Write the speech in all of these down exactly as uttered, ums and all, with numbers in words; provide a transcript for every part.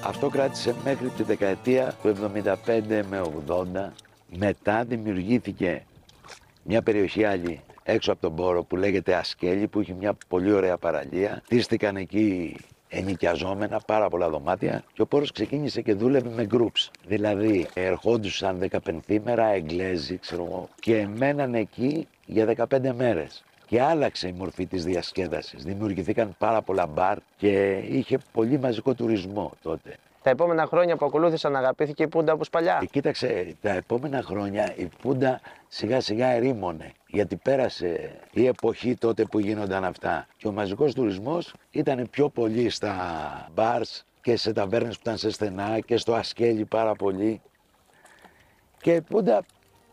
Αυτό κράτησε μέχρι τη δεκαετία του εβδομήντα πέντε με ογδόντα. Μετά δημιουργήθηκε μια περιοχή άλλη έξω από τον Πόρο που λέγεται Ασκέλη, που είχε μια πολύ ωραία παραλία. Χτίστηκαν εκεί ενοικιαζόμενα πάρα πολλά δωμάτια και ο Πόρος ξεκίνησε και δούλευε με groups. Δηλαδή ερχόντουσαν δεκαπενθήμερα Εγγλέζοι, ξέρω εγώ, και μέναν εκεί για δεκαπέντε μέρες. Και άλλαξε η μορφή της διασκέδασης. Δημιουργηθήκαν πάρα πολλά μπαρ και είχε πολύ μαζικό τουρισμό τότε. Τα επόμενα χρόνια που ακολούθησαν αγαπήθηκε η Πούντα όπως παλιά. Και κοίταξε, τα επόμενα χρόνια η Πούντα σιγά σιγά ερήμωνε. Γιατί πέρασε η εποχή τότε που γίνονταν αυτά. Και ο μαζικός τουρισμός ήταν πιο πολύ στα μπαρς και σε ταβέρνες που ήταν σε στενά και στο Ασκέλι πάρα πολύ. Και η Πούντα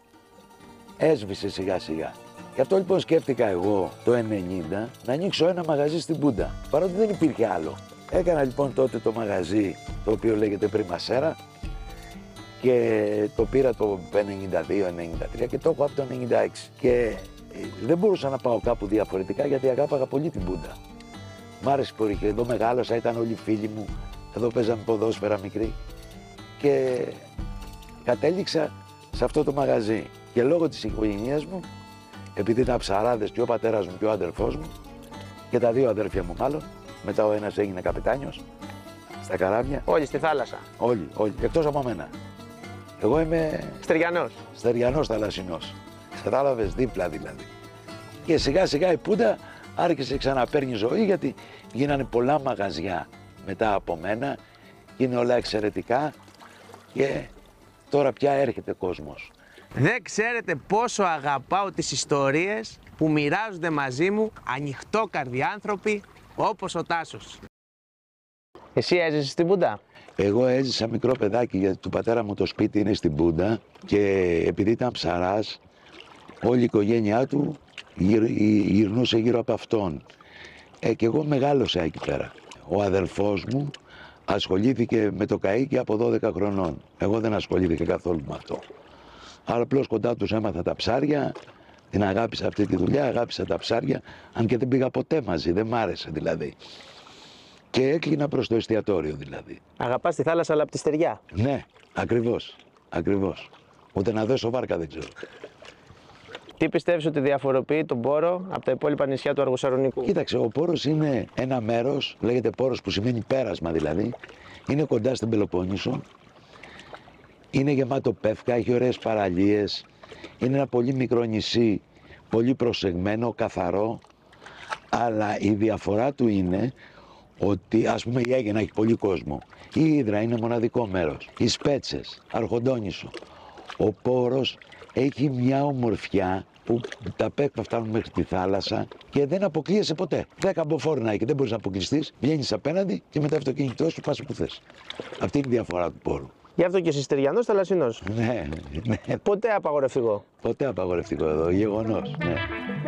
έσβησε σιγά σιγά. Γι' αυτό λοιπόν σκέφτηκα εγώ το ενενήντα να ανοίξω ένα μαγαζί στην Πούντα, παρότι δεν υπήρχε άλλο. Έκανα λοιπόν τότε το μαγαζί, το οποίο λέγεται Πριμασέρα, και το πήρα το ενενήντα δύο ενενήντα τρία και το έχω από το ενενήντα έξι. Και δεν μπορούσα να πάω κάπου διαφορετικά γιατί αγάπαγα πολύ την Πούντα. Μ' άρεσε πολύ και εδώ μεγάλωσα, ήταν όλοι οι φίλοι μου, εδώ παίζαμε ποδόσφαιρα μικροί και κατέληξα σε αυτό το μαγαζί. Και λόγω της οικογένειας μου, επειδή ήταν ψαράδες και ο πατέρας μου και ο αδερφός μου και τα δύο αδέρφια μου μάλλον, μετά ο ένας έγινε καπετάνιος στα καράβια. Όλοι στη θάλασσα. Όλοι, όλοι, εκτός από μένα. Εγώ είμαι Στεριανός. Στεριανός θαλασσινός. Κατάλαβες, δίπλα δηλαδή. Και σιγά σιγά η Πούντα άρχισε ξανά παίρνει ζωή γιατί γίνανε πολλά μαγαζιά μετά από μένα και είναι όλα εξαιρετικά και τώρα πια έρχεται κόσμος. Δεν ξέρετε πόσο αγαπάω τις ιστορίες που μοιράζονται μαζί μου ανοιχτόκαρδοι άνθρωποι όπως ο Τάσος. Εσύ έζησες στην Πούντα? Εγώ έζησα μικρό παιδάκι γιατί του πατέρα μου το σπίτι είναι στην Πούντα και επειδή ήταν ψαράς όλη η οικογένειά του γυρ, γυρνούσε γύρω από αυτόν. Ε, και εγώ μεγάλωσα εκεί πέρα. Ο αδελφός μου ασχολήθηκε με το καΐκι από δώδεκα χρονών. Εγώ δεν ασχολήθηκα καθόλου με αυτό. Άρα απλώς κοντά τους έμαθα τα ψάρια, την αγάπησα αυτή τη δουλειά, αγάπησα τα ψάρια, αν και δεν πήγα ποτέ μαζί, δεν μ' άρεσε δηλαδή. Και έκλεινα προς το εστιατόριο δηλαδή. Αγαπάς τη θάλασσα αλλά από τη στεριά. Ναι, ακριβώς, ακριβώς. Ούτε να δώσω βάρκα δεν ξέρω. Τι πιστεύεις ότι διαφοροποιεί τον Πόρο από τα υπόλοιπα νησιά του Αργοσαρονικού? Κοίταξε, ο Πόρος είναι ένα μέρος, λέγεται Πόρος που σημαίνει πέρασμα δηλαδή, είναι κοντά στην Πελοπόννησο, είναι γεμάτο πεύκα, έχει ωραίες παραλίες, είναι ένα πολύ μικρό νησί, πολύ προσεγμένο, καθαρό, αλλά η διαφορά του είναι ότι ας πούμε η Αίγαινα έχει πολύ κόσμο, η Ύδρα είναι μοναδικό μέρος, οι Σπέτσες, Αρχοντόνησο. Ο Πόρος έχει μια ομορφιά που τα πέκπα φτάνουν μέχρι τη θάλασσα και δεν αποκλείεσαι ποτέ. Δέκα μποφόρ να έχει, δεν μπορείς να αποκλειστείς, βγαίνεις απέναντι και με το αυτοκίνητό σου πας που θες. Αυτή είναι η διαφορά του Πόρου. Γι' αυτό και εσύ Στεριανός θαλασσινός. Ναι, ναι. Ποτέ απαγορευτικό. Ποτέ απαγορευτικό εδώ, γεγονός, ναι.